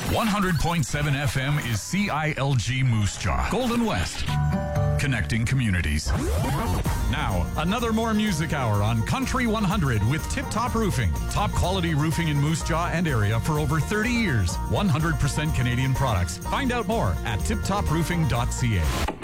100.7 FM is CILG Moose Jaw, Golden West, connecting communities. Now, another more music hour on Country 100 with Tip Top Roofing. Top quality roofing in Moose Jaw and area for over 30 years. 100% Canadian products. Find out more at tiptoproofing.ca.